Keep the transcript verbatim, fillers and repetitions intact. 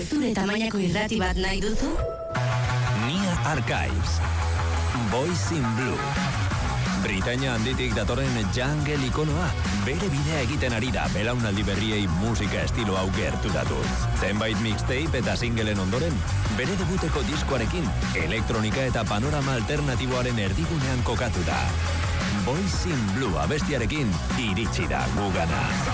zure tamainako irrati bat nahi duzu? Nia Archives. Boys in Blue. Britainia handitik datorren jungle ikonoa, bere bidea egiten ari da belaunaldi berriei musika estilo hau gerturatuz. Zenbait mixtape eta singleen ondoren, bere debuteko diskoarekin, elektronika eta panorama alternatiboaren erdigunean kokatu da. Boys in Blue abestiarekin iritsi da gugana.